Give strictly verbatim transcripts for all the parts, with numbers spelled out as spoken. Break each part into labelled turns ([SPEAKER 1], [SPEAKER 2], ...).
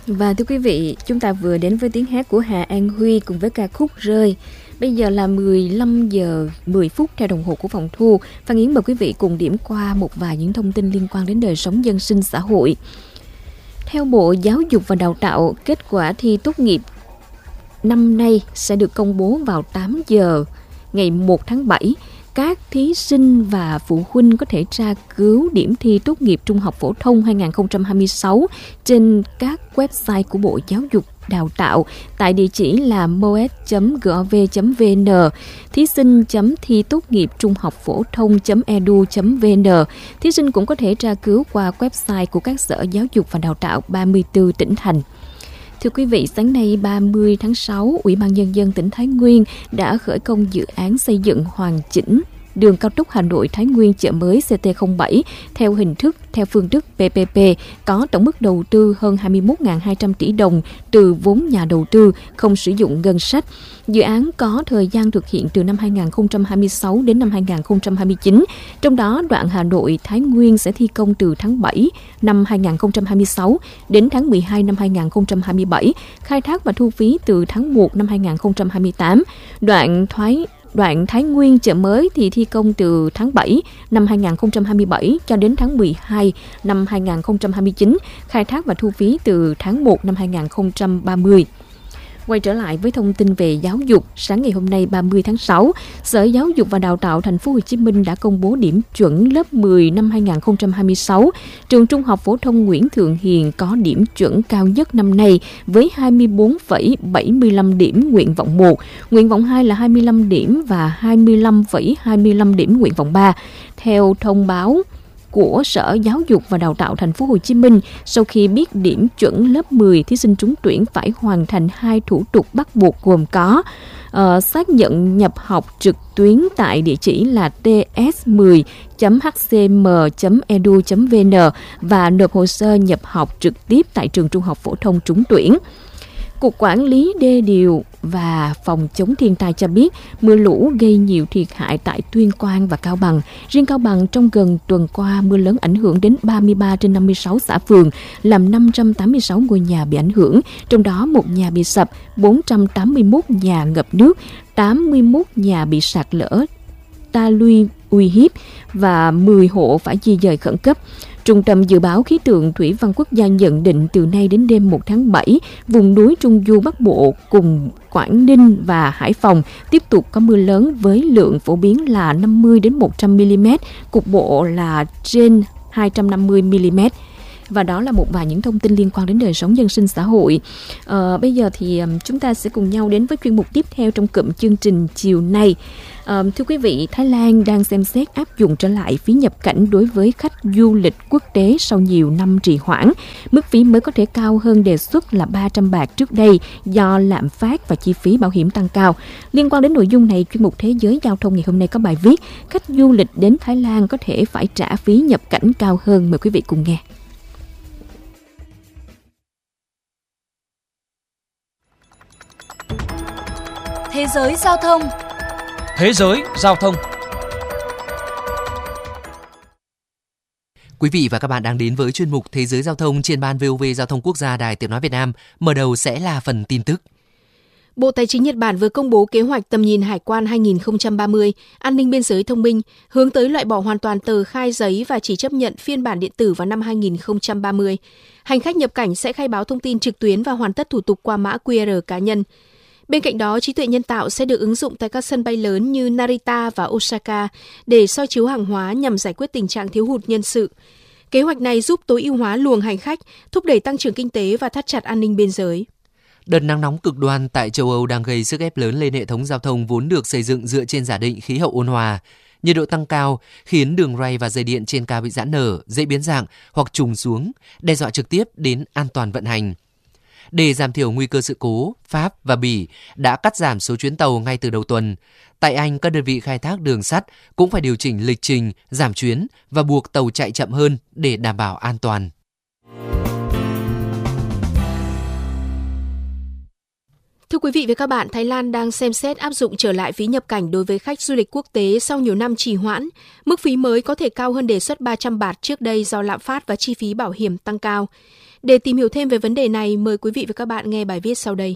[SPEAKER 1] Và thưa quý vị, chúng ta vừa đến với tiếng hát của Hà An Huy cùng với ca khúc Rơi. Bây giờ là mười lăm giờ mười phút theo đồng hồ của phòng thu. Phan Yến mời quý vị cùng điểm qua một vài những thông tin liên quan đến đời sống dân sinh xã hội. Theo Bộ Giáo dục và Đào tạo, kết quả thi tốt nghiệp năm nay sẽ được công bố vào tám giờ ngày một tháng bảy. Các thí sinh và phụ huynh có thể tra cứu điểm thi tốt nghiệp trung học phổ thông hai không hai sáu trên các website của Bộ Giáo dục Đào tạo tại địa chỉ là moes chấm gov chấm vn, thí sinh chấm thi tốt nghiệp trung học phổ thông chấm edu chấm vn. Thí sinh cũng có thể tra cứu qua website của các sở giáo dục và đào tạo ba mươi tư tỉnh thành. Thưa quý vị, sáng nay ba mươi tháng sáu, Ủy ban Nhân dân tỉnh Thái Nguyên đã khởi công dự án xây dựng hoàn chỉnh đường cao tốc Hà Nội Thái Nguyên Chợ Mới C T không bảy theo hình thức theo phương thức P P P có tổng mức đầu tư hơn hai mươi mốt nghìn hai trăm tỷ đồng từ vốn nhà đầu tư không sử dụng ngân sách. Dự án có thời gian thực hiện từ năm hai không hai sáu đến năm hai không hai chín, trong đó đoạn Hà Nội Thái Nguyên sẽ thi công từ tháng bảy năm hai không hai sáu đến tháng mười hai năm hai không hai bảy, khai thác và thu phí từ tháng một năm hai không hai tám. Đoạn Thoái Đoạn Thái Nguyên Chợ Mới thì thi công từ tháng bảy năm hai không hai bảy cho đến tháng mười hai năm hai không hai chín, khai thác và thu phí từ tháng một năm hai không ba mươi. Quay trở lại với thông tin về giáo dục, sáng ngày hôm nay ba mươi tháng sáu, Sở Giáo dục và Đào tạo Thành phố Hồ Chí Minh đã công bố điểm chuẩn lớp mười năm hai không hai sáu. Trường Trung học phổ thông Nguyễn Thượng Hiền có điểm chuẩn cao nhất năm nay với hai mươi bốn phẩy bảy mươi lăm điểm nguyện vọng một, nguyện vọng hai là hai mươi lăm điểm và hai mươi lăm phẩy hai mươi lăm điểm nguyện vọng ba. Theo thông báo của Sở Giáo dục và Đào tạo Thành phố Hồ Chí Minh, sau khi biết điểm chuẩn lớp mười, thí sinh trúng tuyển phải hoàn thành hai thủ tục bắt buộc gồm có uh, xác nhận nhập học trực tuyến tại địa chỉ là t s mười chấm h c m chấm e d u chấm v n và nộp hồ sơ nhập học trực tiếp tại trường trung học phổ thông trúng tuyển. Cục Quản lý Đê điều và Phòng chống thiên tai cho biết mưa lũ gây nhiều thiệt hại tại Tuyên Quang và Cao Bằng. Riêng Cao Bằng trong gần tuần qua, mưa lớn ảnh hưởng đến ba mươi ba trên năm mươi sáu xã phường, làm năm trăm tám mươi sáu ngôi nhà bị ảnh hưởng, trong đó một nhà bị sập, bốn trăm tám mươi mốt nhà ngập nước, tám mươi mốt nhà bị sạt lở, ta luy uy hiếp và mười hộ phải di dời khẩn cấp. Trung tâm Dự báo Khí tượng Thủy văn Quốc gia nhận định từ nay đến đêm một tháng bảy, vùng núi Trung Du Bắc Bộ cùng Quảng Ninh và Hải Phòng tiếp tục có mưa lớn với lượng phổ biến là năm mươi đến một trăm mi-li-mét, cục bộ là trên hai trăm năm mươi mi-li-mét. Và đó là một vài những thông tin liên quan đến đời sống dân sinh xã hội. À, bây giờ thì chúng ta sẽ cùng nhau đến với chuyên mục tiếp theo trong cụm chương trình chiều nay. À, thưa quý vị, Thái Lan đang xem xét áp dụng trở lại phí nhập cảnh đối với khách du lịch quốc tế sau nhiều năm trì hoãn. Mức phí mới có thể cao hơn đề xuất là ba trăm bạc trước đây do lạm phát và chi phí bảo hiểm tăng cao. Liên quan đến nội dung này, chuyên mục Thế giới Giao thông ngày hôm nay có bài viết khách du lịch đến Thái Lan có thể phải trả phí nhập cảnh cao hơn. Mời quý vị cùng nghe.
[SPEAKER 2] Thế giới giao thông.
[SPEAKER 3] Thế giới giao thông.
[SPEAKER 4] Quý vị và các bạn đang đến với chuyên mục Thế giới giao thông trên ban vê o vê Giao thông Quốc gia Đài Tiếng nói Việt Nam. Mở đầu sẽ là phần tin tức.
[SPEAKER 5] Bộ Tài chính Nhật Bản vừa công bố kế hoạch tầm nhìn hải quan hai không ba mươi, an ninh biên giới thông minh, hướng tới loại bỏ hoàn toàn tờ khai giấy và chỉ chấp nhận phiên bản điện tử vào năm hai không ba mươi. Hành khách nhập cảnh sẽ khai báo thông tin trực tuyến và hoàn tất thủ tục qua mã quy rờ cá nhân. Bên cạnh đó, trí tuệ nhân tạo sẽ được ứng dụng tại các sân bay lớn như Narita và Osaka để soi chiếu hàng hóa nhằm giải quyết tình trạng thiếu hụt nhân sự. Kế hoạch này giúp tối ưu hóa luồng hành khách, thúc đẩy tăng trưởng kinh tế và thắt chặt an ninh biên giới.
[SPEAKER 4] Đợt nắng nóng cực đoan tại châu Âu đang gây sức ép lớn lên hệ thống giao thông vốn được xây dựng dựa trên giả định khí hậu ôn hòa. Nhiệt độ tăng cao khiến đường ray và dây điện trên cao bị giãn nở, dễ biến dạng hoặc trùng xuống, đe dọa trực tiếp đến an toàn vận hành. Để giảm thiểu nguy cơ sự cố, Pháp và Bỉ đã cắt giảm số chuyến tàu ngay từ đầu tuần. Tại Anh, các đơn vị khai thác đường sắt cũng phải điều chỉnh lịch trình, giảm chuyến và buộc tàu chạy chậm hơn để đảm bảo an toàn.
[SPEAKER 5] Thưa quý vị và các bạn, Thái Lan đang xem xét áp dụng trở lại phí nhập cảnh đối với khách du lịch quốc tế sau nhiều năm trì hoãn. Mức phí mới có thể cao hơn đề xuất ba trăm baht trước đây do lạm phát và chi phí bảo hiểm tăng cao. Để tìm hiểu thêm về vấn đề này, mời quý vị và các bạn nghe bài viết sau đây.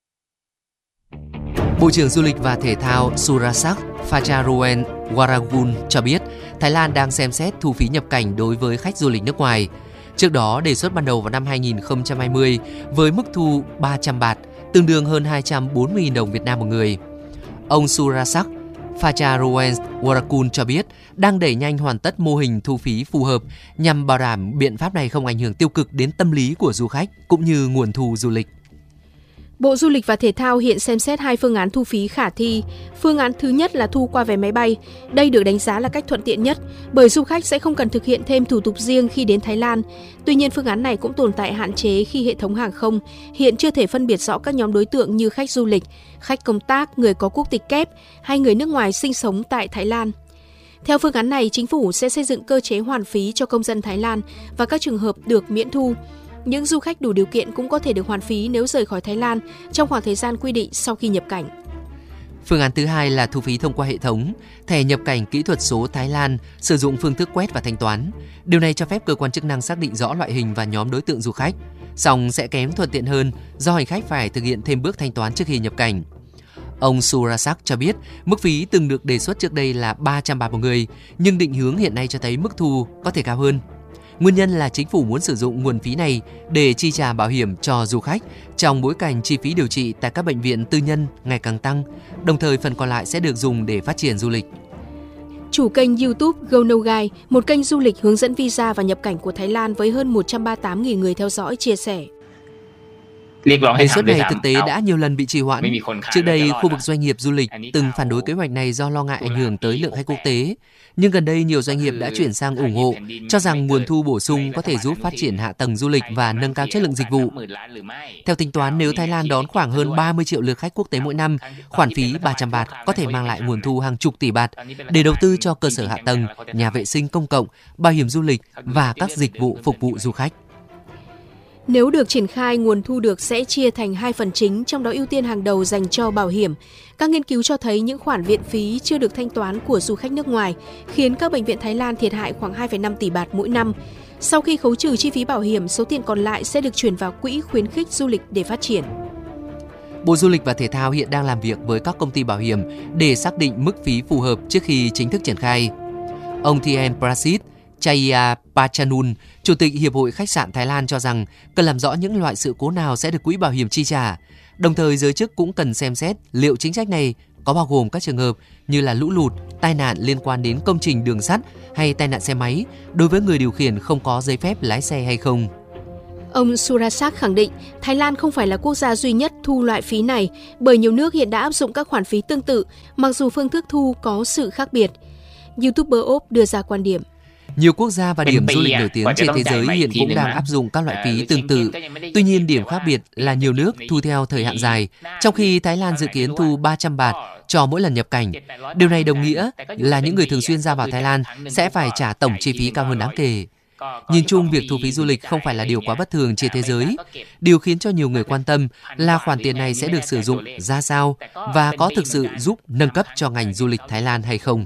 [SPEAKER 4] Bộ trưởng Du lịch và Thể thao Surasak Phacharoen Waragun cho biết Thái Lan đang xem xét thu phí nhập cảnh đối với khách du lịch nước ngoài. Trước đó, đề xuất ban đầu vào năm hai nghìn không trăm hai mươi với mức thu ba trăm baht, tương đương hơn hai trăm bốn mươi nghìn đồng Việt Nam một người. Ông Surasak Phacharoen Waragun cho biết đang đẩy nhanh hoàn tất mô hình thu phí phù hợp nhằm bảo đảm biện pháp này không ảnh hưởng tiêu cực đến tâm lý của du khách cũng như nguồn thu du lịch.
[SPEAKER 5] Bộ Du lịch và Thể thao hiện xem xét hai phương án thu phí khả thi. Phương án thứ nhất là thu qua vé máy bay. Đây được đánh giá là cách thuận tiện nhất bởi du khách sẽ không cần thực hiện thêm thủ tục riêng khi đến Thái Lan. Tuy nhiên, phương án này cũng tồn tại hạn chế khi hệ thống hàng không hiện chưa thể phân biệt rõ các nhóm đối tượng như khách du lịch, khách công tác, người có quốc tịch kép hay người nước ngoài sinh sống tại Thái Lan. Theo phương án này, chính phủ sẽ xây dựng cơ chế hoàn phí cho công dân Thái Lan và các trường hợp được miễn thu. Những du khách đủ điều kiện cũng có thể được hoàn phí nếu rời khỏi Thái Lan trong khoảng thời gian quy định sau khi nhập cảnh.
[SPEAKER 4] Phương án thứ hai là thu phí thông qua hệ thống, thẻ nhập cảnh kỹ thuật số Thái Lan sử dụng phương thức quét và thanh toán. Điều này cho phép cơ quan chức năng xác định rõ loại hình và nhóm đối tượng du khách, song sẽ kém thuận tiện hơn do hành khách phải thực hiện thêm bước thanh toán trước khi nhập cảnh. Ông Surasak cho biết mức phí từng được đề xuất trước đây là ba trăm baht một người, nhưng định hướng hiện nay cho thấy mức thu có thể cao hơn. Nguyên nhân là chính phủ muốn sử dụng nguồn phí này để chi trả bảo hiểm cho du khách trong bối cảnh chi phí điều trị tại các bệnh viện tư nhân ngày càng tăng, đồng thời phần còn lại sẽ được dùng để phát triển du lịch.
[SPEAKER 5] Chủ kênh YouTube GoNoGuide, một kênh du lịch hướng dẫn visa và nhập cảnh của Thái Lan với hơn một trăm ba mươi tám nghìn người theo dõi, chia sẻ.
[SPEAKER 4] Đề xuất này thực tế đã nhiều lần bị trì hoãn. Trước đây, khu vực doanh nghiệp du lịch từng phản đối kế hoạch này do lo ngại ảnh hưởng tới lượng khách quốc tế. Nhưng gần đây, nhiều doanh nghiệp đã chuyển sang ủng hộ, cho rằng nguồn thu bổ sung có thể giúp phát triển hạ tầng du lịch và nâng cao chất lượng dịch vụ. Theo tính toán, nếu Thái Lan đón khoảng hơn ba mươi triệu lượt khách quốc tế mỗi năm, khoản phí ba trăm baht có thể mang lại nguồn thu hàng chục tỷ baht để đầu tư cho cơ sở hạ tầng, nhà vệ sinh công cộng, bảo hiểm du lịch và các dịch vụ phục vụ du khách.
[SPEAKER 5] Nếu được triển khai, nguồn thu được sẽ chia thành hai phần chính, trong đó ưu tiên hàng đầu dành cho bảo hiểm. Các nghiên cứu cho thấy những khoản viện phí chưa được thanh toán của du khách nước ngoài khiến các bệnh viện Thái Lan thiệt hại khoảng hai phẩy năm tỷ baht mỗi năm. Sau khi khấu trừ chi phí bảo hiểm, số tiền còn lại sẽ được chuyển vào quỹ khuyến khích du lịch để phát triển.
[SPEAKER 4] Bộ Du lịch và Thể thao hiện đang làm việc với các công ty bảo hiểm để xác định mức phí phù hợp trước khi chính thức triển khai. Ông Thien Prasit Chayapachanun, Chủ tịch Hiệp hội Khách sạn Thái Lan cho rằng cần làm rõ những loại sự cố nào sẽ được quỹ bảo hiểm chi trả. Đồng thời, giới chức cũng cần xem xét liệu chính sách này có bao gồm các trường hợp như là lũ lụt, tai nạn liên quan đến công trình đường sắt hay tai nạn xe máy đối với người điều khiển không có giấy phép lái xe hay không.
[SPEAKER 5] Ông Surasak khẳng định Thái Lan không phải là quốc gia duy nhất thu loại phí này, bởi nhiều nước hiện đã áp dụng các khoản phí tương tự, mặc dù phương thức thu có sự khác biệt. YouTuber ốp đưa ra quan điểm.
[SPEAKER 4] Nhiều quốc gia và điểm du lịch nổi tiếng trên thế giới hiện cũng đang áp dụng các loại phí tương tự. Tuy nhiên, điểm khác biệt là nhiều nước thu theo thời hạn dài, trong khi Thái Lan dự kiến thu ba trăm baht cho mỗi lần nhập cảnh. Điều này đồng nghĩa là những người thường xuyên ra vào Thái Lan sẽ phải trả tổng chi phí cao hơn đáng kể. Nhìn chung, việc thu phí du lịch không phải là điều quá bất thường trên thế giới. Điều khiến cho nhiều người quan tâm là khoản tiền này sẽ được sử dụng ra sao và có thực sự giúp nâng cấp cho ngành du lịch Thái Lan hay không.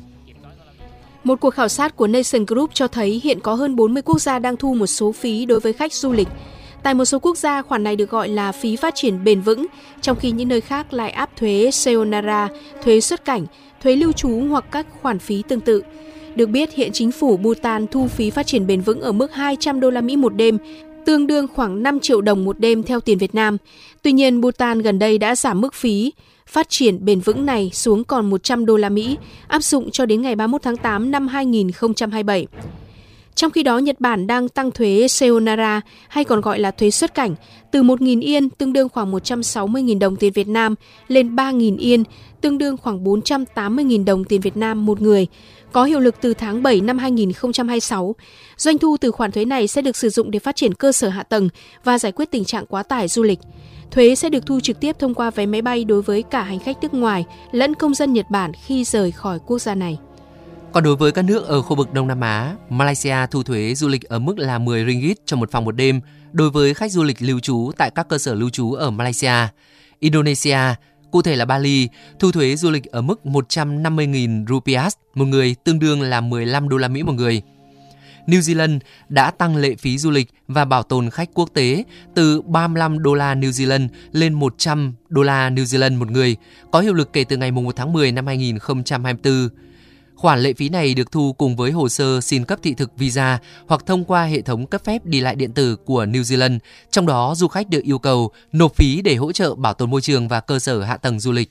[SPEAKER 5] Một cuộc khảo sát của Nation Group cho thấy hiện có hơn bốn mươi quốc gia đang thu một số phí đối với khách du lịch. Tại một số quốc gia, khoản này được gọi là phí phát triển bền vững, trong khi những nơi khác lại áp thuế sayonara, thuế xuất cảnh, thuế lưu trú hoặc các khoản phí tương tự. Được biết, hiện chính phủ Bhutan thu phí phát triển bền vững ở mức hai trăm đô la Mỹ một đêm, tương đương khoảng năm triệu đồng một đêm theo tiền Việt Nam. Tuy nhiên, Bhutan gần đây đã giảm mức phí phát triển bền vững này xuống còn một trăm đô la Mỹ, áp dụng cho đến ngày ba mươi mốt tháng tám năm hai nghìn không trăm hai mươi bảy. Trong khi đó, Nhật Bản đang tăng thuế sayonara, hay còn gọi là thuế xuất cảnh, từ một nghìn yên, tương đương khoảng một trăm sáu mươi nghìn đồng tiền Việt Nam, lên ba nghìn yên, tương đương khoảng bốn trăm tám mươi nghìn đồng tiền Việt Nam một người, có hiệu lực từ tháng bảy năm hai nghìn không trăm hai mươi sáu. Doanh thu từ khoản thuế này sẽ được sử dụng để phát triển cơ sở hạ tầng và giải quyết tình trạng quá tải du lịch. Thuế sẽ được thu trực tiếp thông qua vé máy bay đối với cả hành khách nước ngoài lẫn công dân Nhật Bản khi rời khỏi quốc gia này.
[SPEAKER 4] Còn đối với các nước ở khu vực Đông Nam Á, Malaysia thu thuế du lịch ở mức là mười ringgit cho một phòng một đêm đối với khách du lịch lưu trú tại các cơ sở lưu trú ở Malaysia. Indonesia, cụ thể là Bali, thu thuế du lịch ở mức một trăm năm mươi nghìn rupiah một người, tương đương là mười lăm đô la Mỹ một người. New Zealand đã tăng lệ phí du lịch và bảo tồn khách quốc tế từ ba mươi lăm đô la New Zealand lên một trăm đô la New Zealand một người, có hiệu lực kể từ ngày một tháng mười năm hai nghìn không trăm hai mươi tư. Khoản lệ phí này được thu cùng với hồ sơ xin cấp thị thực visa hoặc thông qua hệ thống cấp phép đi lại điện tử của New Zealand, trong đó du khách được yêu cầu nộp phí để hỗ trợ bảo tồn môi trường và cơ sở hạ tầng du lịch.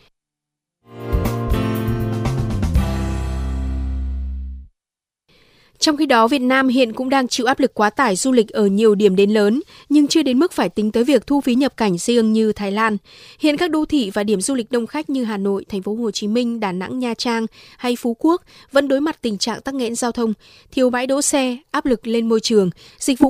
[SPEAKER 5] Trong khi đó, Việt Nam hiện cũng đang chịu áp lực quá tải du lịch ở nhiều điểm đến lớn, nhưng chưa đến mức phải tính tới việc thu phí nhập cảnh riêng như Thái Lan. Hiện các đô thị và điểm du lịch đông khách như Hà Nội, Thành phố Hồ Chí Minh, Đà Nẵng, Nha Trang hay Phú Quốc vẫn đối mặt tình trạng tắc nghẽn giao thông, thiếu bãi đỗ xe, áp lực lên môi trường, dịch vụ